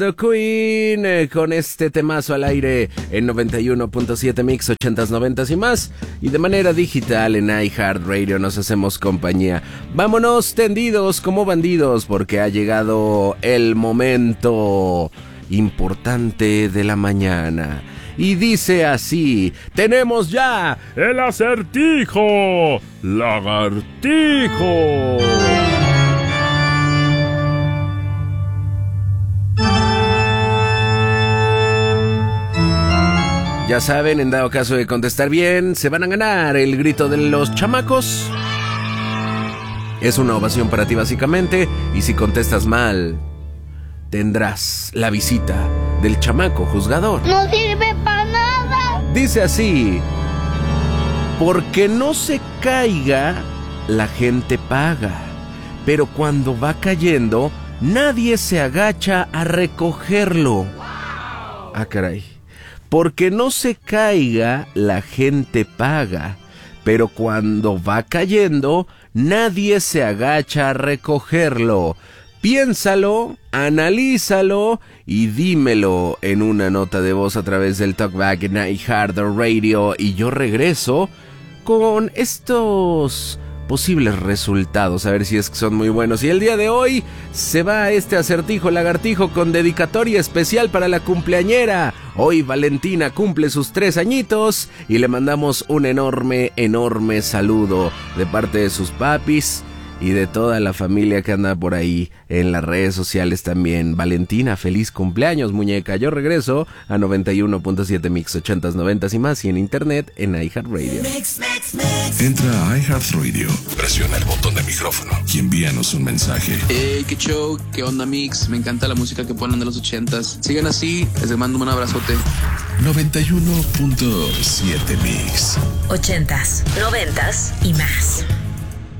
The Queen con este temazo al aire en 91.7 Mix, 80s, 90s y más. Y de manera digital en iHeartRadio nos hacemos compañía. Vámonos tendidos como bandidos porque ha llegado el momento importante de la mañana. Y dice así: tenemos ya el acertijo lagartijo. Ya saben, en dado caso de contestar bien, se van a ganar el grito de los chamacos. Es una ovación para ti básicamente, y si contestas mal, tendrás la visita del chamaco juzgador. No sirve para nada. Dice así: porque no se caiga, la gente paga, pero cuando va cayendo, nadie se agacha a recogerlo. Ah, caray. Porque no se caiga, la gente paga, pero cuando va cayendo, nadie se agacha a recogerlo. Piénsalo, analízalo y dímelo en una nota de voz a través del Talkback en iHeartRadio. Y yo regreso con estos posibles resultados, a ver si es que son muy buenos. Y el día de hoy se va este acertijo lagartijo con dedicatoria especial para la cumpleañera. Hoy Valentina cumple sus 3 añitos y le mandamos un enorme saludo de parte de sus papis y de toda la familia que anda por ahí en las redes sociales también. Valentina, feliz cumpleaños, muñeca. Yo regreso a 91.7 Mix, 80s, 90s y más, y en internet en iHeartRadio. Entra a iHeartRadio, presiona el botón de micrófono y envíanos un mensaje. Hey, qué show, qué onda, Mix. Me encanta la música que ponen de los 80s. Sigan así, les mando un abrazote. 91.7 Mix, 80s, 90s y más.